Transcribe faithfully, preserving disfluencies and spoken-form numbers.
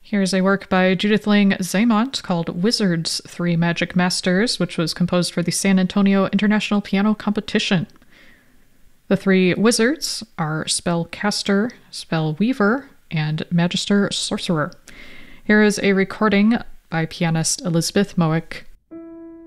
Here's a work by Judith Ling Zaymont called Wizards, Three Magic Masters, which was composed for the San Antonio International Piano Competition. The three wizards are Spellcaster, Spellweaver, and Magister Sorcerer. Here is a recording by pianist Elizabeth Mowick